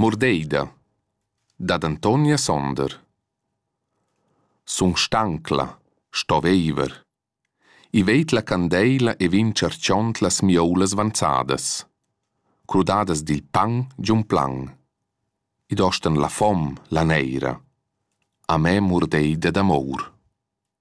Murdeida, dad Antonia Sonder. Sun stancla, sto veiver. I veit la candeila e vin cerciont las mioulas vanzadas, crudadas dil pan giun plan. Id ostan la fom, la neira. A me murdeida d'amor.